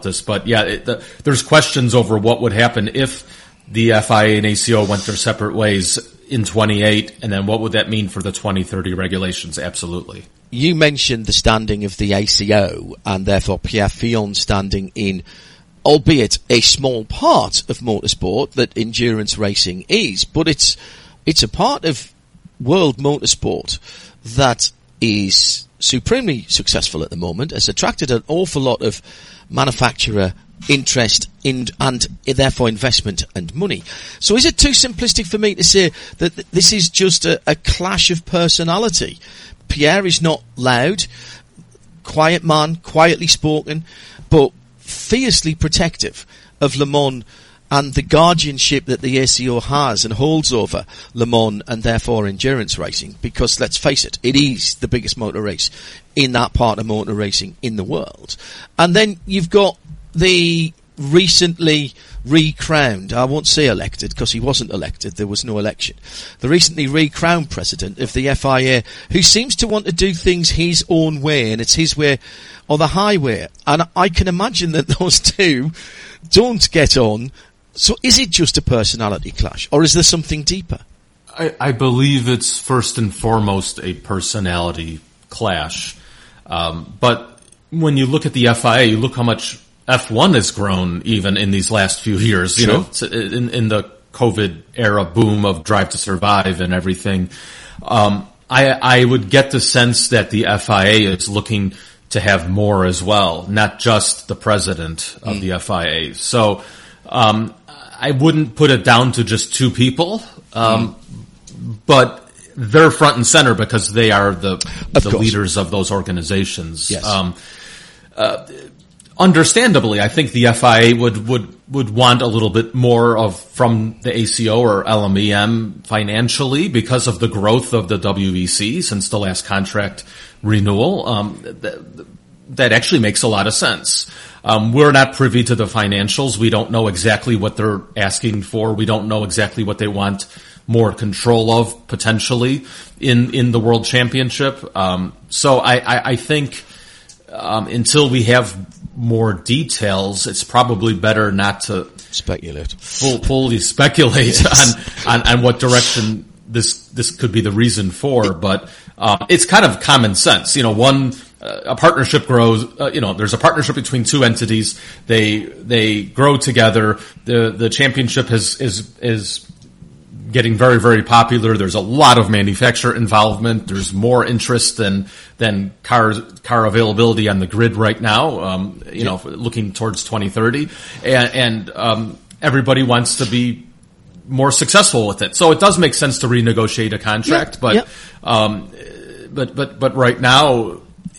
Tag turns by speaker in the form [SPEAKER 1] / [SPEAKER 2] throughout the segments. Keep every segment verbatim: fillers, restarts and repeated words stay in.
[SPEAKER 1] about this, but yeah, it, the, there's questions over what would happen if the F I A and A C O went their separate ways in twenty-eight, and then what would that mean for the twenty thirty regulations? Absolutely.
[SPEAKER 2] You mentioned the standing of the A C O, and therefore Pierre Fillon's standing in, albeit a small part of motorsport that endurance racing is, but it's it's a part of world motorsport that is supremely successful at the moment, has attracted an awful lot of manufacturer interest in, and therefore investment and money. So is it too simplistic for me to say that th- this is just a, a clash of personality? Pierre is not loud, quiet man, quietly spoken, but fiercely protective of Le Mans and the guardianship that the A C O has and holds over Le Mans and therefore endurance racing, because let's face it, it is the biggest motor race in that part of motor racing in the world. And then you've got the recently re-crowned, I won't say elected because he wasn't elected, there was no election, the recently re-crowned president of the F I A, who seems to want to do things his own way, and it's his way or the highway. And I can imagine that those two don't get on. So is it just a personality clash, or is there something deeper?
[SPEAKER 1] I, I believe it's first and foremost a personality clash. Um, but when you look at the F I A, you look how much F one has grown even in these last few years, you
[SPEAKER 2] sure.
[SPEAKER 1] know, in, in the COVID era boom of Drive to Survive and everything. Um, I, I would get the sense that the F I A is looking to have more as well, not just the president of mm. the F I A. So, um, I wouldn't put it down to just two people, um, mm. but they're front and center because they are the, the leaders of those organizations.
[SPEAKER 2] Yes.
[SPEAKER 1] Um, uh, understandably, I think the F I A would, would, would want a little bit more of, from the A C O or L M E M financially because of the growth of the W E C since the last contract renewal. Um, th- that actually makes a lot of sense. Um, we're not privy to the financials. We don't know exactly what they're asking for. We don't know exactly what they want more control of potentially in, in the World Championship. Um, so I, I, I think, um, until we have more details, it's probably better not to
[SPEAKER 2] speculate,
[SPEAKER 1] full, fully speculate yes. on, on, on what direction this, this could be the reason for, but, um, it's kind of common sense. You know, one, uh, a partnership grows, uh, you know, there's a partnership between two entities. They, they grow together. The, the championship has, is, is getting very, very popular. There's a lot of manufacturer involvement. There's more interest than, than car, car availability on the grid right now, um, you yeah. know, looking towards twenty thirty. And, and, um, everybody wants to be more successful with it. So it does make sense to renegotiate a contract, yeah. but, yeah. um, but, but, but right now,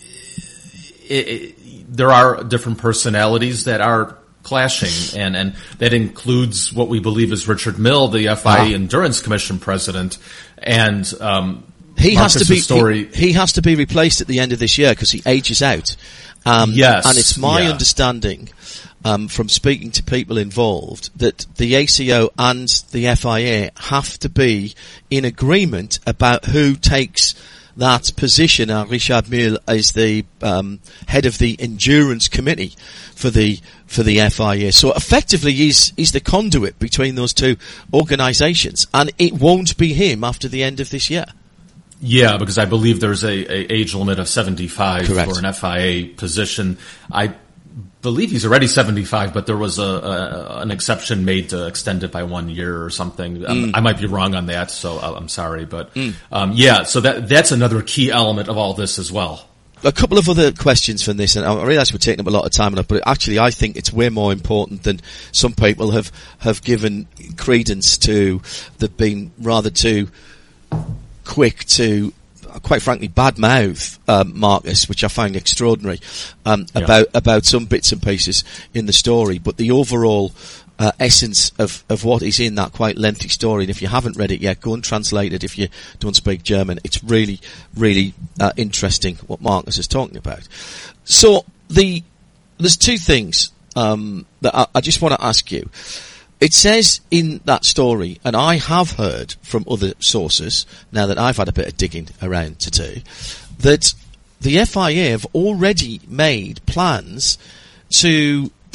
[SPEAKER 1] it, it, there are different personalities that are clashing, and, and that includes what we believe is Richard Mill, the F I A ah. Endurance Commission president, and, um,
[SPEAKER 2] he
[SPEAKER 1] Marcus
[SPEAKER 2] has to be,
[SPEAKER 1] story.
[SPEAKER 2] He, he has to be replaced at the end of this year because he ages out. Um,
[SPEAKER 1] yes.
[SPEAKER 2] And it's my
[SPEAKER 1] yeah.
[SPEAKER 2] understanding, um, from speaking to people involved, that the A C O and the F I A have to be in agreement about who takes that position. Uh, Richard Mill is the um, head of the endurance committee for the for the F I A. So effectively, he's he's the conduit between those two organisations, and it won't be him after the end of this year.
[SPEAKER 1] Yeah, because I believe there's a, a age limit of seventy-five
[SPEAKER 2] Correct.
[SPEAKER 1] For an F I A position. I believe he's already seventy-five, but there was a, a an exception made to extend it by one year or something. Mm. Um, I might be wrong on that, so I'm sorry, but mm. um, yeah. So that that's another key element of all this as well.
[SPEAKER 2] A couple of other questions from this, and I realise we're taking up a lot of time on it, but actually I think it's way more important than some people have have given credence to. They've been rather too quick to, quite frankly, badmouth um, Marcus, which I find extraordinary, um, yeah. about about some bits and pieces in the story. But the overall uh, essence of, of what is in that quite lengthy story, and if you haven't read it yet, go and translate it if you don't speak German. It's really, really uh, interesting what Marcus is talking about. So the there's two things um, that I, I just want to ask you. It says in that story, and I have heard from other sources, now that I've had a bit of digging around to do, that the F I A have already made plans to